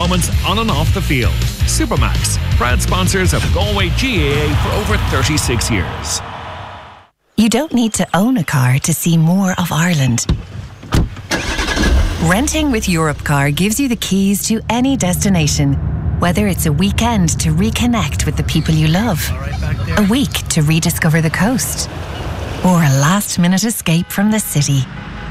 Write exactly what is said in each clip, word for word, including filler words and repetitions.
moments on and off the field. Supermax, proud sponsors of Galway G A A for over thirty-six years. You don't need to own a car to see more of Ireland. Renting with Europcar gives you the keys to any destination. Whether it's a weekend to reconnect with the people you love, a week to rediscover the coast, or a last-minute escape from the city.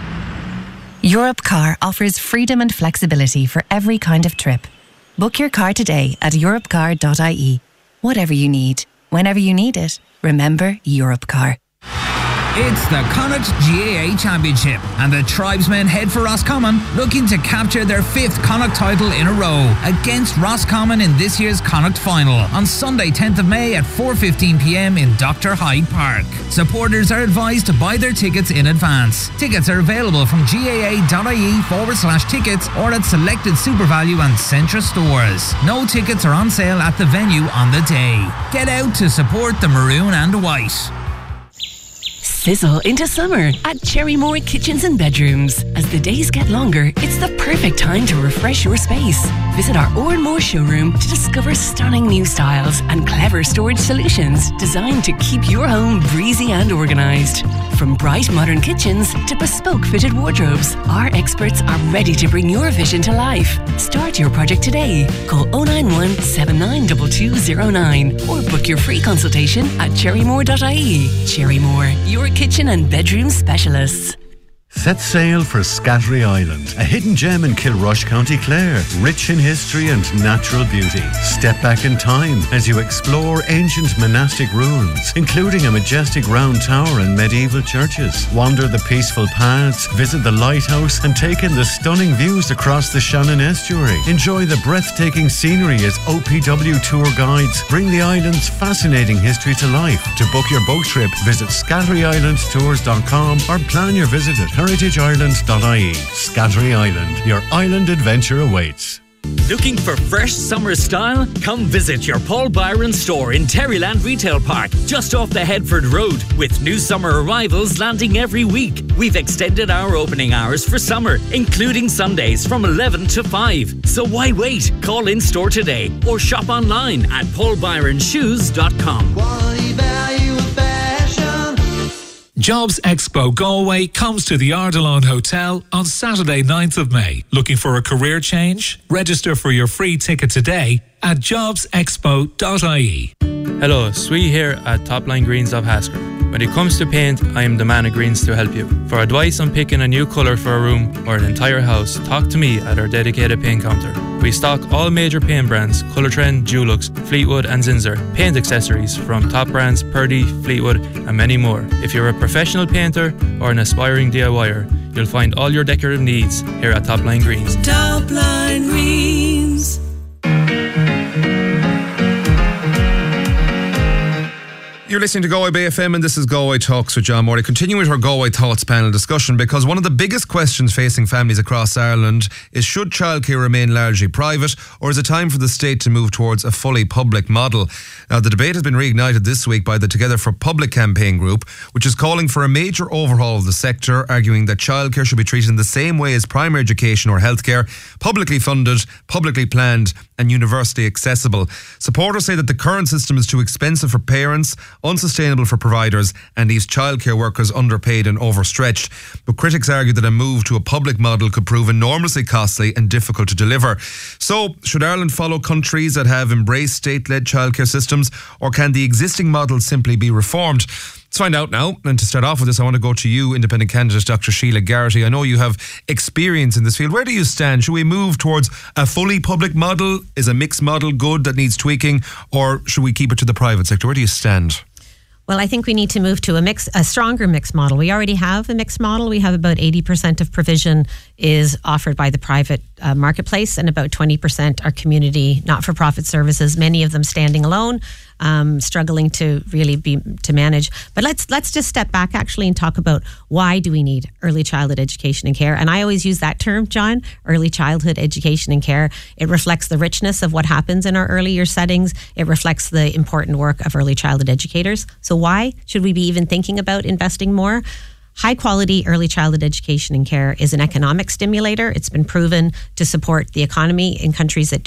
Europcar offers freedom and flexibility for every kind of trip. Book your car today at europcar dot I E. Whatever you need, whenever you need it, remember Europcar. It's the Connacht G A A Championship, and the Tribesmen head for Roscommon, looking to capture their fifth Connacht title in a row against Roscommon in this year's Connacht final on Sunday tenth of May at four fifteen p m in Doctor Hyde Park. Supporters are advised to buy their tickets in advance. Tickets are available from gaa.ie forward slash tickets or at selected SuperValu and Centra stores. No tickets are on sale at the venue on the day. Get out to support the maroon and white. Sizzle into summer at Cherrymore Kitchens and Bedrooms. As the days get longer, it's the perfect time to refresh your space. Visit our Oranmore showroom to discover stunning new styles and clever storage solutions designed to keep your home breezy and organised. From bright modern kitchens to bespoke fitted wardrobes, our experts are ready to bring your vision to life. Start your project today. Call oh nine one, seven nine two two oh nine or book your free consultation at cherrymore dot I E. Cherrymore, your kitchen and bedroom specialists. Set sail for Scattery Island, a hidden gem in Kilrush, County Clare, rich in history and natural beauty. Step back in time as you explore ancient monastic ruins, including a majestic round tower and medieval churches. Wander the peaceful paths, visit the lighthouse and take in the stunning views across the Shannon Estuary. Enjoy the breathtaking scenery as O P W tour guides bring the island's fascinating history to life. To book your boat trip, visit scattery island tours dot com or plan your visit at heritage ireland dot I E. Scattery Island, your island adventure awaits. Looking for fresh summer style? Come visit your Paul Byron store in Terryland Retail Park, just off the Headford Road. With new summer arrivals landing every week, we've extended our opening hours for summer, including Sundays from eleven to five. So why wait? Call in store today or shop online at paul byron shoes dot com. Quality, value, and fashion. Jobs Expo Galway comes to the Ardelon Hotel on Saturday ninth of May. Looking for a career change? Register for your free ticket today at jobs expo dot I E. Hello, Sui here at Topline Greens of Haskell. When it comes to paint, I am the man of greens to help you. For advice on picking a new colour for a room or an entire house, talk to me at our dedicated paint counter. We stock all major paint brands: Colour Trend, Dulux, Fleetwood and Zinsser. Paint accessories from top brands Purdy, Fleetwood and many more. If you're a professional painter or an aspiring DIYer, you'll find all your decorative needs here at Topline Greens. Topline Greens. You're listening to Galway Bay F M and this is Galway Talks with John Morley. Continuing with our Galway Thoughts panel discussion, because one of the biggest questions facing families across Ireland is, should childcare remain largely private, or is it time for the state to move towards a fully public model? Now, the debate has been reignited this week by the Together for Public campaign group, which is calling for a major overhaul of the sector, arguing that childcare should be treated in the same way as primary education or healthcare, publicly funded, publicly planned and universally accessible. Supporters say that the current system is too expensive for parents, unsustainable for providers and leaves childcare workers underpaid and overstretched. But critics argue that a move to a public model could prove enormously costly and difficult to deliver. So, should Ireland follow countries that have embraced state-led childcare systems, or can the existing model simply be reformed? Let's find out now. And to start off with this, I want to go to you, independent candidate Doctor Sheila Garrity. I know you have experience in this field. Where do you stand? Should we move towards a fully public model? Is a mixed model good that needs tweaking? Or should we keep it to the private sector? Where do you stand? Well, I think we need to move to a mix, a stronger mixed model. We already have a mixed model. We have about eighty percent of provision is offered by the private uh, marketplace, and about twenty percent are community not-for-profit services, many of them standing alone, um, struggling to really be to manage. But let's let's just step back actually and talk about, why do we need early childhood education and care? And I always use that term, John, early childhood education and care. It reflects the richness of what happens in our early year settings. It reflects the important work of early childhood educators. So why should we be even thinking about investing more? High quality early childhood education and care is an economic stimulator. It's been proven to support the economy in countries that